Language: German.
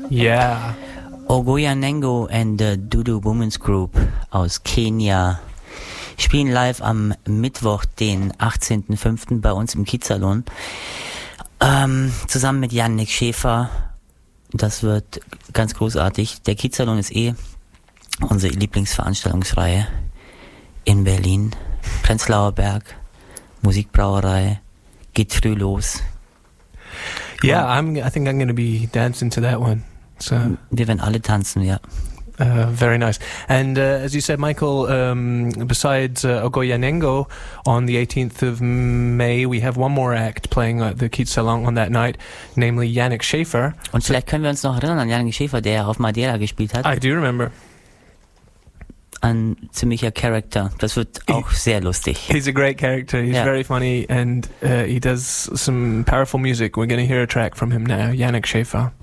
Yeah. Ogoya Nengo and the Dudu Women's Group aus Kenia spielen live am Mittwoch, den 18.05. bei uns im Kiezsalon. Zusammen mit Yannick Schäfer. Das wird ganz großartig. Der Kiezsalon ist unsere Lieblingsveranstaltungsreihe in Berlin. Prenzlauer Berg, Musikbrauerei, geht früh los. Yeah, I think I'm going to be dancing to that one. So wir werden alle tanzen, ja. Very nice. And as you said, Michael, besides Ogoya Nengo, on the 18th of May, we have one more act playing at the Kiezsalon on that night, namely Yannick Schäfer. Und vielleicht können wir uns noch erinnern an Yannick Schäfer, der auf Madeira gespielt hat. I do remember. Ein ziemlicher Character. Das wird auch sehr lustig. He's a great character. He's very funny, and he does some powerful music. We're going to hear a track from him now, Yannick Schäfer.